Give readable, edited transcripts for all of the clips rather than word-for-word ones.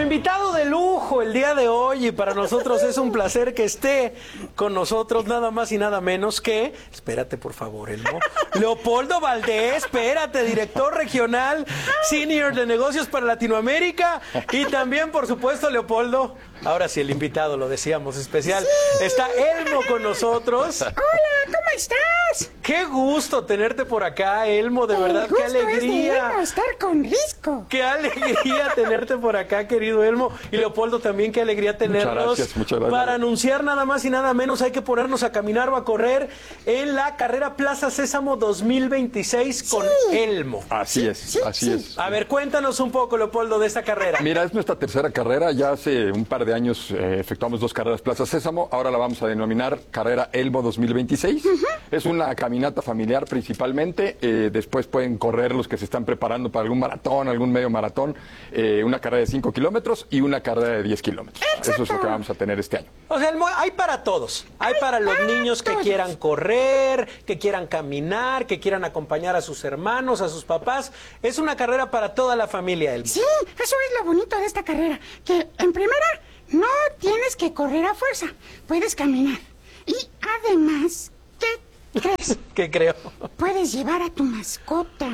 invitado de lujo el día de hoy y para nosotros es un placer que esté con nosotros nada más y nada menos que, espérate por favor, Elmo, Leopoldo Valdés, espérate, director regional senior de negocios para Latinoamérica y también por supuesto Leopoldo, ahora sí el invitado, lo decíamos, especial, sí. Está Elmo con nosotros. Hola, ¿cómo estás? Qué gusto tenerte por acá, Elmo, de verdad, qué alegría. Es de estar con Risco. Qué alegría tenerte por acá, querido Elmo. Y Leopoldo también, qué alegría tenernos. Muchas gracias. Para anunciar nada más y nada menos, hay que ponernos a caminar o a correr en la carrera Plaza Sésamo 2026 con Elmo. Así es. A ver, cuéntanos un poco, Leopoldo, de esta carrera. Mira, es nuestra tercera carrera. Ya hace un par de años efectuamos 2 carreras Plaza Sésamo. Ahora la vamos a denominar Carrera Elmo 2026. Es una caminata familiar principalmente. Después pueden correr los que se están preparando para algún maratón, algún medio maratón. Una carrera de 5 kilómetros y una carrera de 10 kilómetros. Exacto. Eso es lo que vamos a tener este año. O sea, Elmo, hay para todos. Hay para los niños que quieran correr, que quieran caminar, que quieran acompañar a sus hermanos, a sus papás. Es una carrera para toda la familia, Elmo. Sí, eso es lo bonito de esta carrera. Que en primera, no tienes que correr a fuerza. Puedes caminar. Y además, ¿qué crees? ¿Qué creo? Puedes llevar a tu mascota.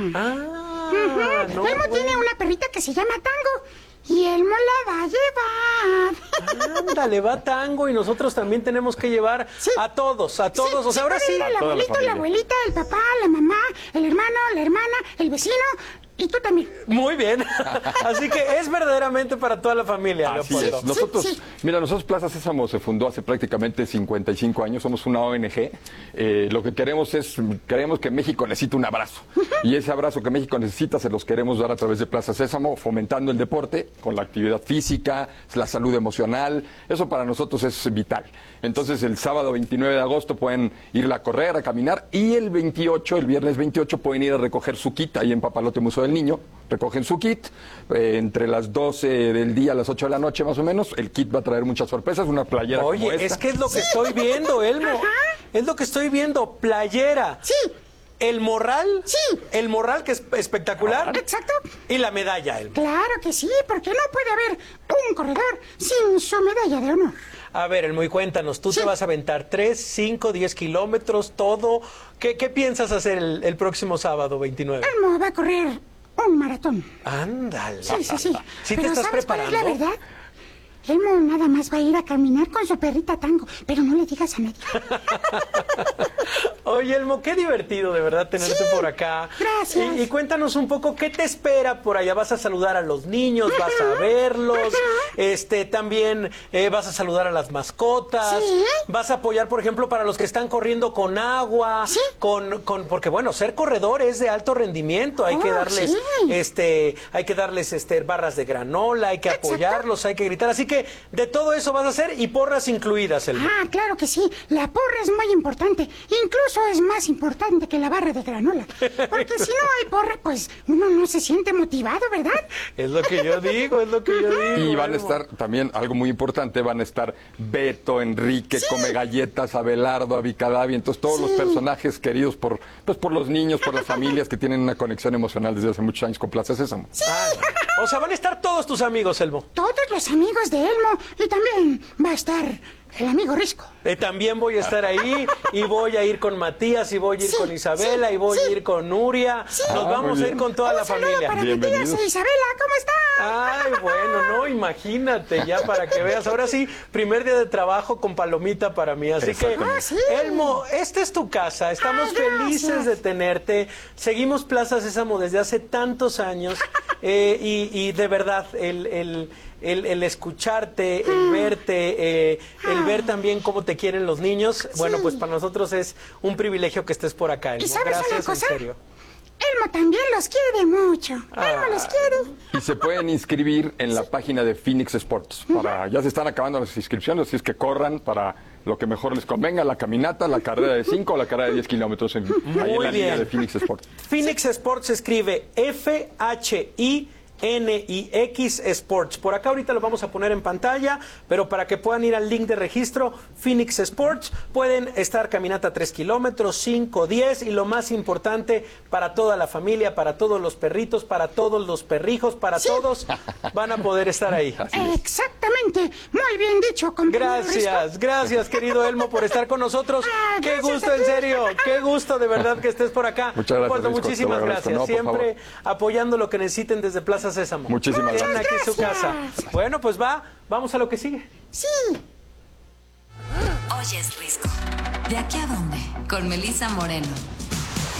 No, Elmo tiene una perrita que se llama Tango. Y Elmo la va a llevar. Ándale, va Tango y nosotros también tenemos que llevar a todos. O sea, ahora sí. El abuelito, la abuelita, el papá, la mamá, el hermano, la hermana, el vecino y tú también. Muy bien. Así que es verdaderamente para toda la familia, Así Leopoldo. es. Nosotros Plaza Sésamo se fundó hace prácticamente 55 años, somos una ONG. Lo que queremos que México necesita un abrazo. Y ese abrazo que México necesita se los queremos dar a través de Plaza Sésamo, fomentando el deporte, con la actividad física, la salud emocional. Eso para nosotros es vital. Entonces el sábado 29 de agosto pueden ir a correr, a caminar, y el viernes 28 pueden ir a recoger su kit ahí en Papalote Museo del Niño. Recogen su kit entre las 12 del día a las 8 de la noche más o menos. El kit va a traer muchas sorpresas, una playera como esta. Es que es lo que estoy viendo, Elmo. Es lo que estoy viendo, playera. Sí. El morral. Sí. El morral que es espectacular. Exacto. Y la medalla, Elmo. Claro que sí, porque no puede haber un corredor sin su medalla de honor. A ver, Elmo, y cuéntanos, tú te vas a aventar 3, 5, 10 kilómetros, todo. ¿Qué piensas hacer el próximo sábado 29? Elmo va a correr un maratón. Ándale. Sí. ¿Sí Pero te estás ¿sabes cuál preparando? es la verdad? Elmo nada más va a ir a caminar con su perrita Tango, pero no le digas a nadie. Oye, Elmo, qué divertido de verdad tenerte por acá. Gracias. Y cuéntanos un poco, ¿qué te espera por allá? ¿Vas a saludar a los niños? ¿Vas a verlos? También vas a saludar a las mascotas. Sí. ¿Vas a apoyar, por ejemplo, para los que están corriendo con agua? Sí. Porque, bueno, ser corredor es de alto rendimiento. Hay que darles, barras de granola, hay que apoyarlos, hay que gritar. Así que de todo eso vas a hacer y porras incluidas, Elmo. Claro que sí. La porra es muy importante. Incluso es más importante que la barra de granola. Porque si no hay porra, pues uno no se siente motivado, ¿verdad? Es lo que yo digo. Y van a Elmo. estar también, algo muy importante, van a estar Beto, Enrique, Come Galletas, Abelardo, Abicadavi, entonces todos los personajes queridos por los niños, por las familias que tienen una conexión emocional desde hace muchos años con Plaza Sésamo. O sea, van a estar todos tus amigos, Elmo. Todos los amigos de Elmo. Y también va a estar el amigo Risco. También voy a estar ahí y voy a ir con Matías y voy a ir con Isabela y voy a ir con Nuria. Nos vamos a ir con toda la familia. Para Matías e Isabela, ¿cómo están? Ay, bueno, no, imagínate ya para que veas. Ahora sí, primer día de trabajo con palomita para mí. Así que, Elmo, esta es tu casa. Estamos felices de tenerte. Seguimos Plaza Sésamo desde hace tantos años y de verdad, el escucharte, el verte, el ver también cómo te quieren los niños, bueno, pues para nosotros es un privilegio que estés por acá, Elmo. ¿Y sabes Gracias, una cosa? en serio. Elmo también los quiere mucho. Elmo los quiere. Y se pueden inscribir en la página de Phoenix Sports. Ya se están acabando las inscripciones, así es que corran para lo que mejor les convenga, la caminata, la carrera de 5 o la carrera de 10 kilómetros ahí en la línea de Phoenix Sports. Phoenix Sports se escribe FHINIX FINIX Sports. Por acá ahorita lo vamos a poner en pantalla, pero para que puedan ir al link de registro, Phoenix Sports, pueden estar caminata 3 kilómetros, 5, 10 y lo más importante, para toda la familia, para todos los perritos, para todos los perrijos, para todos, van a poder estar ahí. Exactamente, muy bien dicho, compañero. Gracias, querido Elmo, por estar con nosotros. Qué gusto, en serio, qué gusto de verdad que estés por acá. Muchas gracias, Leopoldo, Risco, muchísimas te lo agradezco. gracias. No, Siempre apoyando lo que necesiten desde Plaza Sésamo. Muchísimas Tienen gracias. aquí su casa. Bueno, pues vamos a lo que sigue. Sí. Oyes, Risco. ¿De aquí a dónde? Con Melissa Moreno.